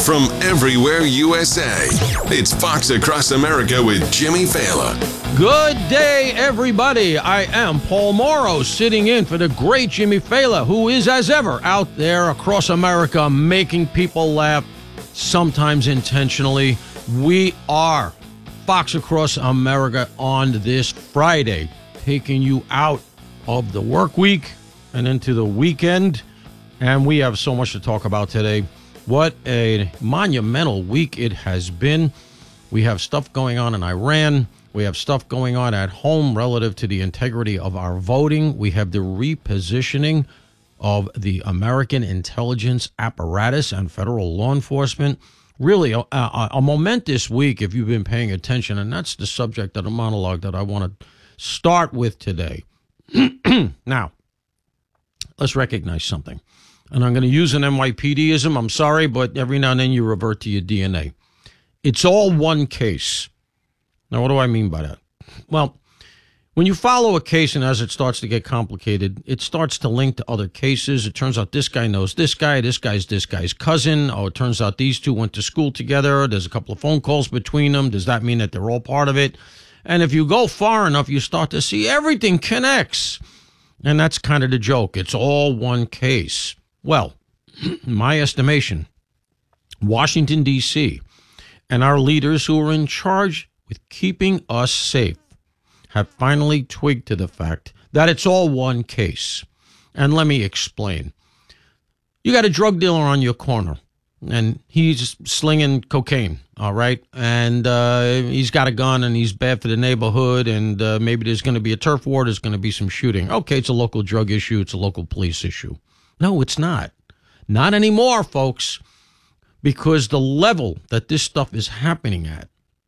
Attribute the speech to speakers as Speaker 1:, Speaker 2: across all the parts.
Speaker 1: from everywhere USA. It's Fox Across America with Jimmy Failla.
Speaker 2: Good day, everybody. I am Paul Morrow, sitting in for the great Jimmy Failla, who is, as ever, out there across America making people laugh, sometimes intentionally. We are Fox Across America on this Friday, taking you out of the work week and into the weekend. And we have so much to talk about today. What a monumental week it has been. We have stuff going on in Iran. We have stuff going on at home relative to the integrity of our voting. We have the repositioning of the American intelligence apparatus and federal law enforcement. Really a momentous week if you've been paying attention, and that's the subject of the monologue that I want to start with today. Now, let's recognize something. And I'm going to use an NYPD-ism. I'm sorry, but every now and then you revert to your DNA. It's all one case. Now, what do I mean by that? Well, when you follow a case and as it starts to get complicated, it starts to link to other cases. It turns out this guy knows this guy's this guy's cousin. Oh, it turns out these two went to school together. There's a couple of phone calls between them. Does that mean that they're all part of it? And if you go far enough, you start to see everything connects. And that's kind of the joke. It's all one case. Well, in my estimation, Washington, D.C., and our leaders who are in charge with keeping us safe have finally twigged to the fact that it's all one case. And let me explain. You got a drug dealer on your corner, and he's slinging cocaine, all right? And he's got a gun, and he's bad for the neighborhood, and maybe there's going to be a turf war, there's going to be some shooting. Okay, it's a local drug issue, it's a local police issue. No, it's not. Not anymore, folks, because the level that this stuff is happening at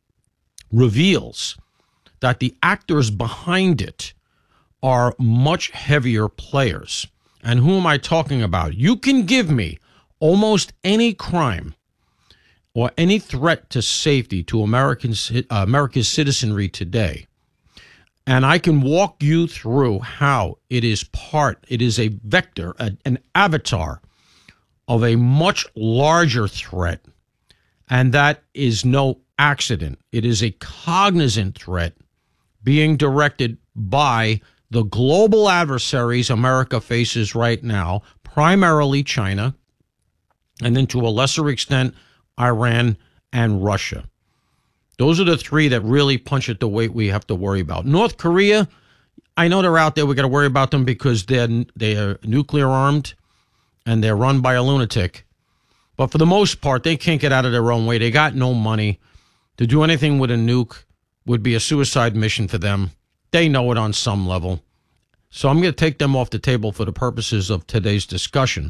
Speaker 2: reveals that the actors behind it are much heavier players. And who am I talking about? You can give me almost any crime or any threat to safety to America's citizenry today, and I can walk you through how it is a vector, an avatar of a much larger threat. And that is no accident. It is a cognizant threat being directed by the global adversaries America faces right now, primarily China, and then to a lesser extent, Iran and Russia. Those are the three that really punch at the weight we have to worry about. North Korea, I know they're out there. We got to worry about them because they are nuclear armed and they're run by a lunatic. But for the most part, they can't get out of their own way. They got no money. To do anything with a nuke would be a suicide mission for them. They know it on some level. So I'm going to take them off the table for the purposes of today's discussion.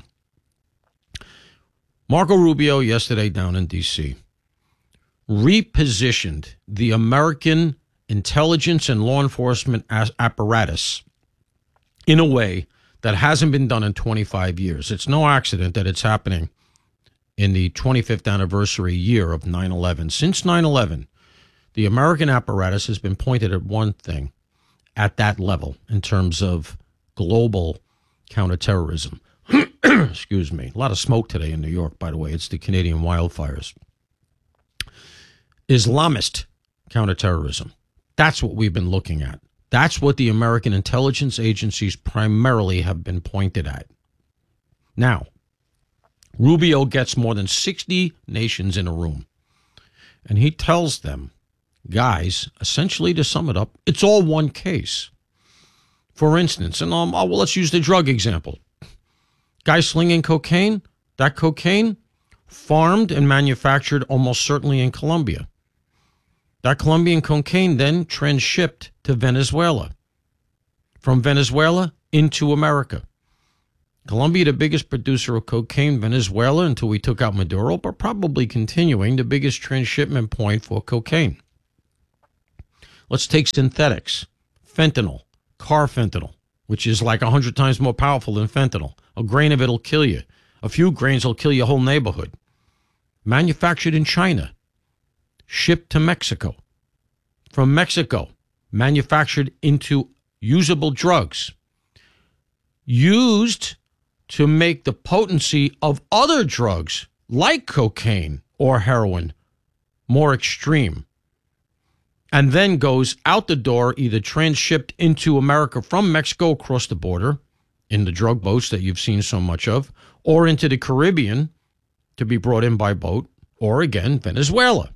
Speaker 2: Marco Rubio yesterday down in D.C. repositioned the American intelligence and law enforcement apparatus in a way that hasn't been done in 25 years. It's no accident that it's happening in the 25th anniversary year of 9/11. Since 9/11, the American apparatus has been pointed at one thing at that level in terms of global counterterrorism. Excuse me. A lot of smoke today in New York, by the way. It's the Canadian wildfires. Islamist counterterrorism. That's what we've been looking at. That's what the American intelligence agencies primarily have been pointed at. Now, Rubio gets more than 60 nations in a room, and he tells them, guys, essentially to sum it up, it's all one case. For instance, and let's use the drug example. Guy slinging cocaine, that cocaine farmed and manufactured almost certainly in Colombia. That Colombian cocaine then transshipped to Venezuela. From Venezuela into America. Colombia, the biggest producer of cocaine, Venezuela, until we took out Maduro, but probably continuing the biggest transshipment point for cocaine. Let's take synthetics. Fentanyl, carfentanil, which is like 100 times more powerful than fentanyl. A grain of it will kill you. A few grains will kill your whole neighborhood. Manufactured in China. Shipped to Mexico. From Mexico, manufactured into usable drugs. Used to make the potency of other drugs like cocaine or heroin, more extreme, and then goes out the door, either transshipped into America from Mexico across the border in the drug boats that you've seen so much of, or into the Caribbean to be brought in by boat, or again, Venezuela.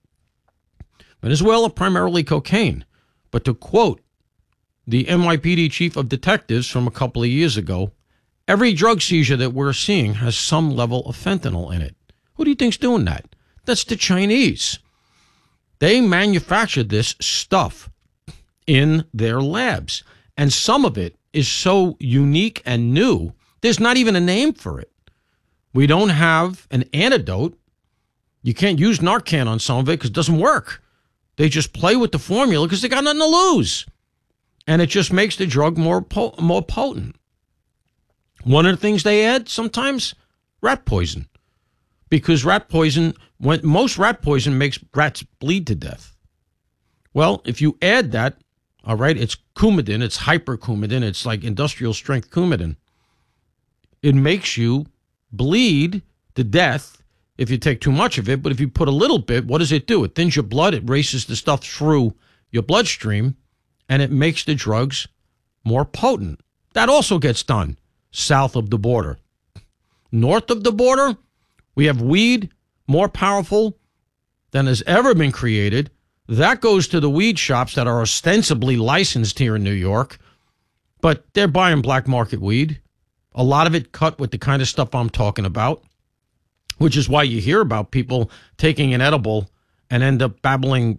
Speaker 2: Venezuela, primarily cocaine. But to quote the NYPD chief of detectives from a couple of years ago, every drug seizure that we're seeing has some level of fentanyl in it. Who do you think's doing that? That's the Chinese. They manufacture this stuff in their labs. And some of it is so unique and new, there's not even a name for it. We don't have an antidote. You can't use Narcan on some of it because it doesn't work. They just play with the formula because they got nothing to lose. And it just makes the drug more potent. One of the things they add sometimes, rat poison. Because most rat poison makes rats bleed to death. Well, if you add that, all right, it's Coumadin, it's hypercoumadin, it's like industrial strength Coumadin. It makes you bleed to death if you take too much of it, but if you put a little bit, what does it do? It thins your blood, it races the stuff through your bloodstream, and it makes the drugs more potent. That also gets done south of the border. North of the border, we have weed more powerful than has ever been created. That goes to the weed shops that are ostensibly licensed here in New York, but they're buying black market weed. A lot of it cut with the kind of stuff I'm talking about, which is why you hear about people taking an edible and end up babbling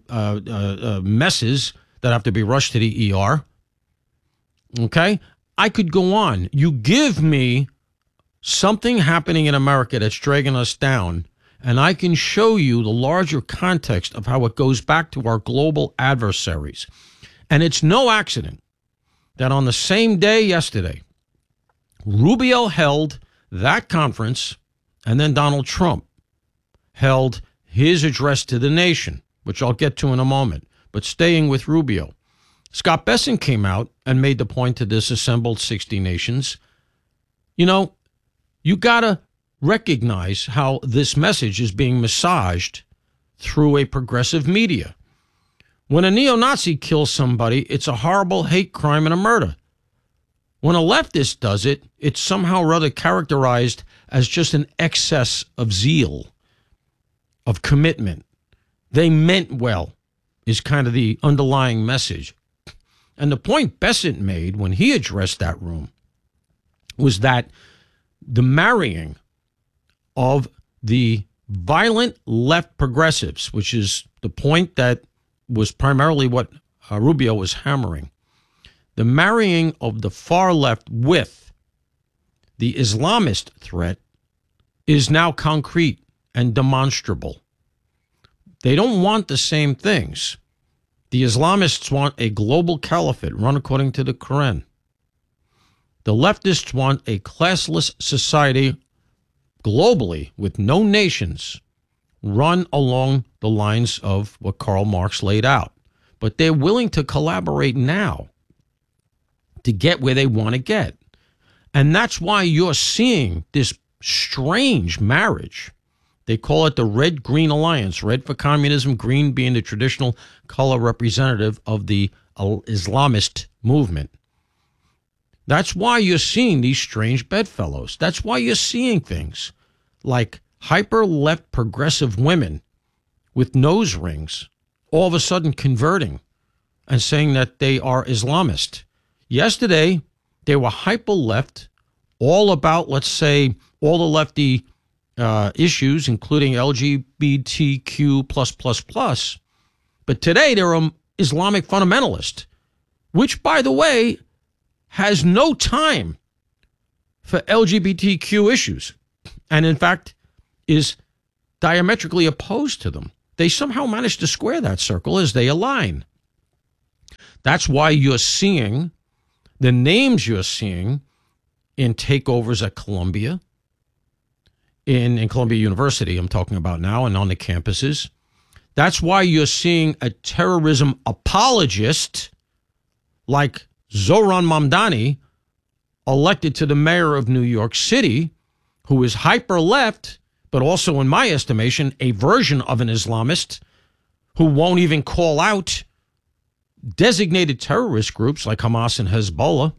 Speaker 2: messes that have to be rushed to the ER. Okay? I could go on. You give me something happening in America that's dragging us down, and I can show you the larger context of how it goes back to our global adversaries. And it's no accident that on the same day yesterday, Rubio held that conference, and then Donald Trump held his address to the nation, which I'll get to in a moment. But staying with Rubio, Scott Bessent came out and made the point to this assembled 60 nations. You know, you got to recognize how this message is being massaged through a progressive media. When a neo-Nazi kills somebody, it's a horrible hate crime and a murder. When a leftist does it, it's somehow rather characterized as just an excess of zeal, of commitment. They meant well, is kind of the underlying message. And the point Bessent made when he addressed that room was that the marrying of the violent left progressives, which is the point that was primarily what Rubio was hammering, the marrying of the far left with the Islamist threat is now concrete and demonstrable. They don't want the same things. The Islamists want a global caliphate run according to the Quran. The leftists want a classless society globally with no nations run along the lines of what Karl Marx laid out. But they're willing to collaborate now to get where they want to get. And that's why you're seeing this strange marriage. They call it the Red-Green Alliance, red for communism, green being the traditional color representative of the Islamist movement. That's why you're seeing these strange bedfellows. That's why you're seeing things like hyper-left progressive women with nose rings all of a sudden converting and saying that they are Islamist. Yesterday, they were hyper-left, all about, let's say, all the lefty issues, including LGBTQ+++. But today, they're an Islamic fundamentalist, which, by the way, has no time for LGBTQ issues, and in fact, is diametrically opposed to them. They somehow managed to square that circle as they align. That's why you're seeing the names you're seeing in takeovers at Columbia, in Columbia University, I'm talking about now, and on the campuses. That's why you're seeing a terrorism apologist like Zohran Mamdani elected to the mayor of New York City, who is hyper-left, but also, in my estimation, a version of an Islamist who won't even call out designated terrorist groups like Hamas and Hezbollah,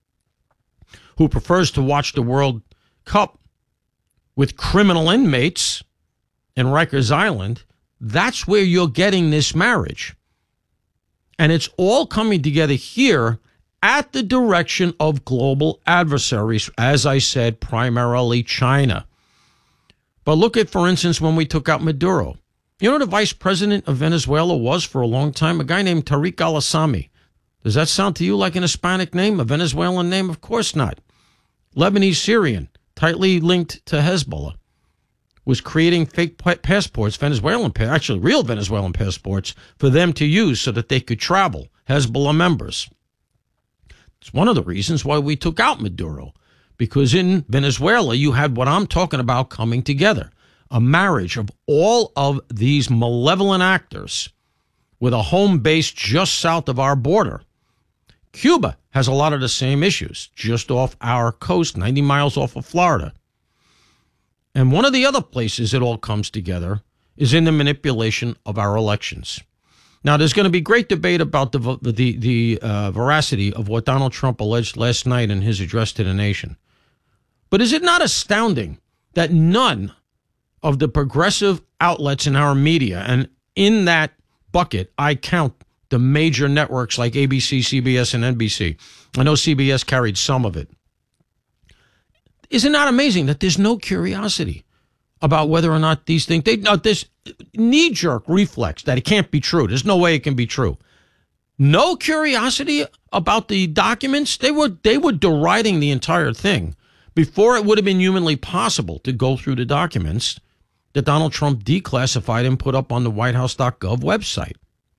Speaker 2: who prefers to watch the World Cup with criminal inmates in Rikers Island. That's where you're getting this marriage. And it's all coming together here at the direction of global adversaries, as I said, primarily China. But look at, for instance, when we took out Maduro. You know who the vice president of Venezuela was for a long time? A guy named Tariq al-Assami. Does that sound to you like an Hispanic name, a Venezuelan name? Of course not. Lebanese Syrian, tightly linked to Hezbollah, was creating fake passports, actually real Venezuelan passports, for them to use so that they could travel, Hezbollah members. It's one of the reasons why we took out Maduro, because in Venezuela, you had what I'm talking about coming together, a marriage of all of these malevolent actors with a home base just south of our border. Cuba has a lot of the same issues, just off our coast, 90 miles off of Florida. And one of the other places it all comes together is in the manipulation of our elections. Now, there's going to be great debate about the veracity of what Donald Trump alleged last night in his address to the nation. But is it not astounding that none of the progressive outlets in our media, and in that bucket, I count the major networks like ABC, CBS, and NBC. I know CBS carried some of it. Is it not amazing that there's no curiosity about whether or not these things, this knee-jerk reflex that it can't be true. There's no way it can be true. No curiosity about the documents. They were deriding the entire thing before it would have been humanly possible to go through the documents that Donald Trump declassified and put up on the whitehouse.gov website.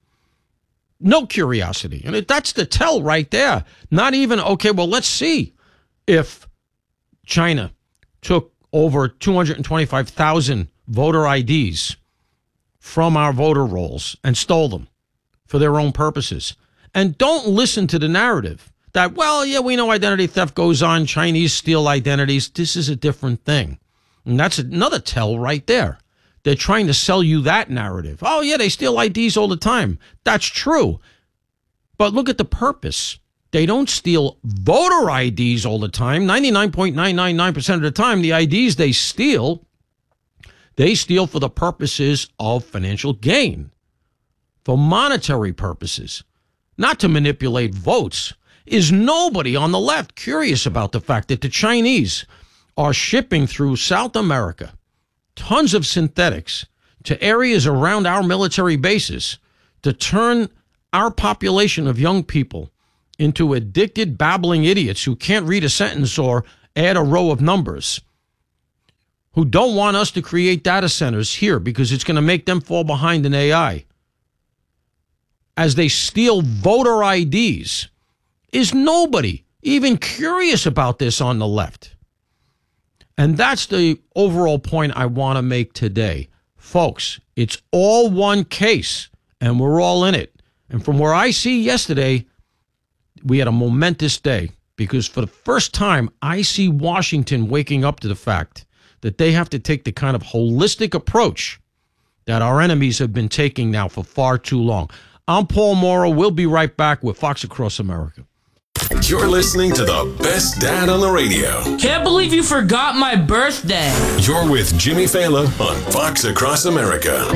Speaker 2: No curiosity. And that's the tell right there. Not even, okay, well, let's see if China took over 225,000 voter IDs from our voter rolls and stole them for their own purposes. And don't listen to the narrative that, well, yeah, we know identity theft goes on. Chinese steal identities. This is a different thing. And that's another tell right there. They're trying to sell you that narrative. Oh, yeah, they steal IDs all the time. That's true. But look at the purpose. They don't steal voter IDs all the time. 99.999% of the time, the IDs they steal for the purposes of financial gain, for monetary purposes, not to manipulate votes. Is nobody on the left curious about the fact that the Chinese are shipping through South America tons of synthetics to areas around our military bases to turn our population of young people into addicted, babbling idiots who can't read a sentence or add a row of numbers, who don't want us to create data centers here because it's going to make them fall behind in AI, as they steal voter IDs. Is nobody even curious about this on the left? And that's the overall point I want to make today. Folks, it's all one case, and we're all in it. And from where I see yesterday, we had a momentous day, because for the first time, I see Washington waking up to the fact that they have to take the kind of holistic approach that our enemies have been taking now for far too long. I'm Paul Mauro. We'll be right back with Fox Across America.
Speaker 1: You're listening to the best dad on the radio.
Speaker 3: Can't believe you forgot my birthday.
Speaker 1: You're with Jimmy Fallon on Fox Across America.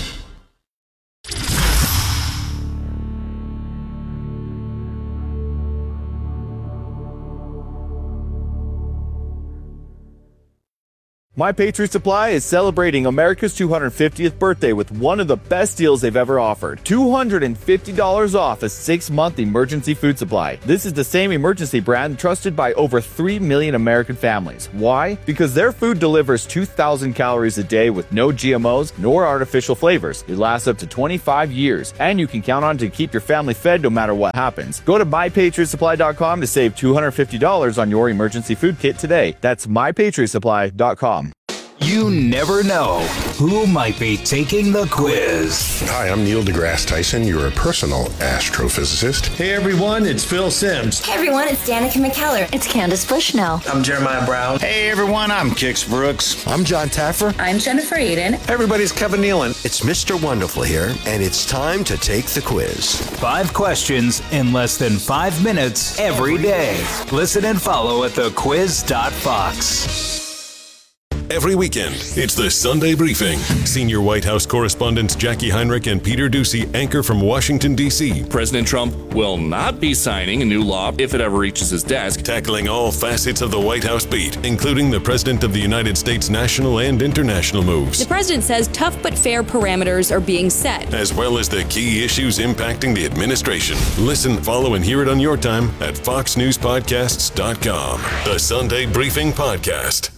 Speaker 4: My Patriot Supply is celebrating America's 250th birthday with one of the best deals they've ever offered. $250 off a 6-month emergency food supply. This is the same emergency brand trusted by over 3 million American families. Why? Because their food delivers 2,000 calories a day with no GMOs nor artificial flavors. It lasts up to 25 years, and you can count on it to keep your family fed no matter what happens. Go to MyPatriotSupply.com to save $250 on your emergency food kit today. That's MyPatriotSupply.com.
Speaker 5: You never know who might be taking the quiz.
Speaker 6: Hi, I'm Neil deGrasse Tyson, your personal astrophysicist.
Speaker 7: Hey everyone, it's Phil Simms.
Speaker 8: Hey everyone, it's Danica McKellar.
Speaker 9: It's Candace Bushnell.
Speaker 10: I'm Jeremiah Brown.
Speaker 11: Hey everyone, I'm Kix Brooks.
Speaker 12: I'm John Taffer.
Speaker 13: I'm Jennifer Aiden.
Speaker 14: Hey everybody, it's Kevin Nealon.
Speaker 15: It's Mr. Wonderful here, and it's time to take the quiz.
Speaker 5: 5 questions in less than 5 minutes every day. Listen and follow at thequiz.fox.
Speaker 1: Every weekend, it's the Sunday Briefing. Senior White House correspondents Jackie Heinrich and Peter Doocy anchor from Washington, D.C.
Speaker 16: President Trump will not be signing a new law if it ever reaches his desk.
Speaker 1: Tackling all facets of the White House beat, including the President of the United States' national and international moves.
Speaker 17: The president says tough but fair parameters are being set,
Speaker 1: as well as the key issues impacting the administration. Listen, follow, and hear it on your time at FoxNewsPodcasts.com. The Sunday Briefing Podcast.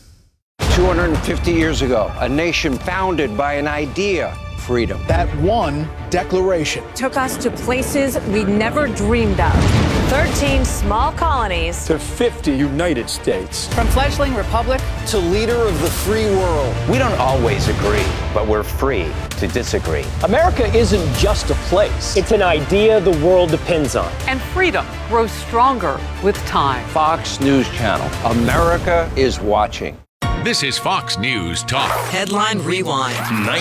Speaker 18: 250 years ago, a nation founded by an idea, freedom.
Speaker 19: That one declaration
Speaker 20: took us to places we never dreamed of. 13 small colonies
Speaker 19: to 50 United States.
Speaker 20: From fledgling republic
Speaker 18: to leader of the free world.
Speaker 21: We don't always agree, but we're free to disagree.
Speaker 22: America isn't just a place. It's an idea the world depends on.
Speaker 20: And freedom grows stronger with time.
Speaker 18: Fox News Channel. America is watching.
Speaker 23: This is Fox News Talk.
Speaker 24: Headline Rewind.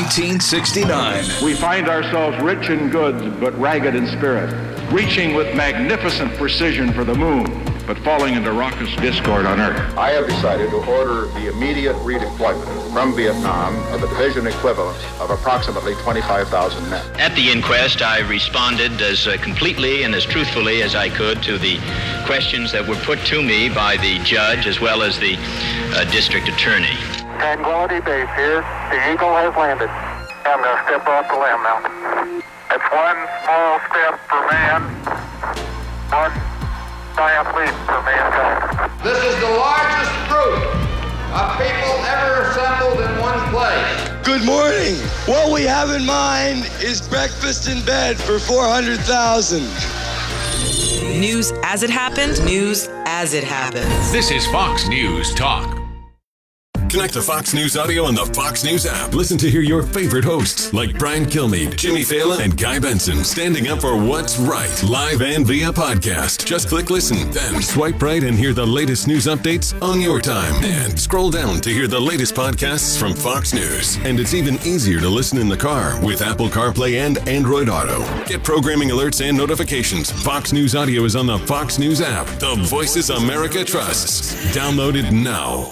Speaker 5: 1969.
Speaker 25: We find ourselves rich in goods, but ragged in spirit, reaching with magnificent precision for the moon, but falling into raucous discord on Earth.
Speaker 26: I have decided to order the immediate redeployment from Vietnam of the division equivalent of approximately 25,000 men.
Speaker 27: At the inquest, I responded as completely and as truthfully as I could to the questions that were put to me by the judge as well as the district attorney.
Speaker 28: Tranquility Base here. The Eagle has landed. I'm going to step off the land now. It's one small step for man, one giant leap for mankind.
Speaker 29: This is the largest group of people ever assembled in one place.
Speaker 30: Good morning. What we have in mind is breakfast in bed for 400,000.
Speaker 24: News as it happened. News as it happened.
Speaker 23: This is Fox News Talk.
Speaker 1: Connect to Fox News Audio on the Fox News app. Listen to hear your favorite hosts like Brian Kilmeade, Jimmy Fallon, and Guy Benson standing up for what's right, live and via podcast. Just click listen, then swipe right and hear the latest news updates on your time. And scroll down to hear the latest podcasts from Fox News. And it's even easier to listen in the car with Apple CarPlay and Android Auto. Get programming alerts and notifications. Fox News Audio is on the Fox News app. The voices America trusts. Download it now.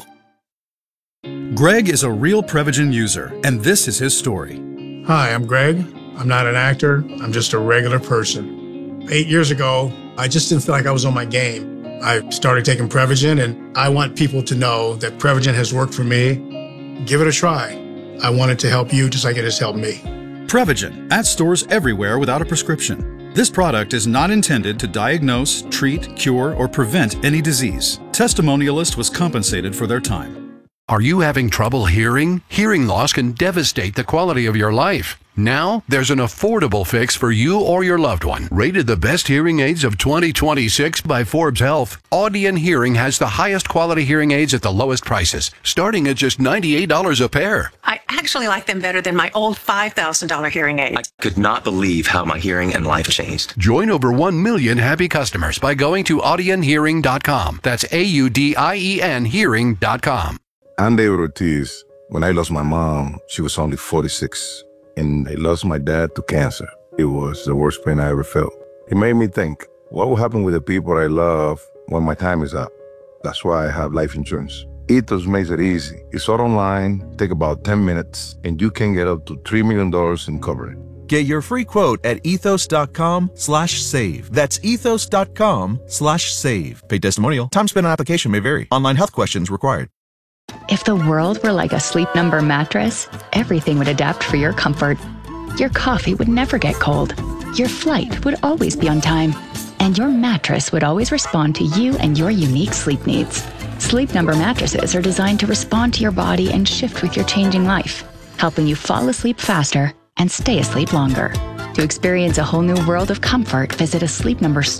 Speaker 31: Greg is a real Prevagen user, and this is his story.
Speaker 32: Hi, I'm Greg. I'm not an actor. I'm just a regular person. 8 years ago, I just didn't feel like I was on my game. I started taking Prevagen, and I want people to know that Prevagen has worked for me. Give it a try. I want it to help you just like it has helped me.
Speaker 31: Prevagen, at stores everywhere without a prescription. This product is not intended to diagnose, treat, cure, or prevent any disease. Testimonialist was compensated for their time.
Speaker 23: Are you having trouble hearing? Hearing loss can devastate the quality of your life. Now, there's an affordable fix for you or your loved one. Rated the best hearing aids of 2026 by Forbes Health, Audion Hearing has the highest quality hearing aids at the lowest prices, starting at just $98 a pair.
Speaker 33: I actually like them better than my old $5,000 hearing aid.
Speaker 10: I could not believe how my hearing and life changed.
Speaker 23: Join over 1 million happy customers by going to audionhearing.com. That's AUDIEN hearing.com.
Speaker 34: I'm David Ortiz. When I lost my mom, she was only 46. And I lost my dad to cancer. It was the worst pain I ever felt. It made me think, what will happen with the people I love when my time is up? That's why I have life insurance. Ethos makes it easy. It's all online, take about 10 minutes, and you can get up to $3 million in coverage.
Speaker 35: Get your free quote at ethos.com/save. That's ethos.com/save. Paid testimonial. Time spent on application may vary. Online health questions required.
Speaker 9: If the world were like a Sleep Number mattress, everything would adapt for your comfort. Your coffee would never get cold. Your flight would always be on time. And your mattress would always respond to you and your unique sleep needs. Sleep Number mattresses are designed to respond to your body and shift with your changing life, helping you fall asleep faster and stay asleep longer. To experience a whole new world of comfort, visit a Sleep Number store.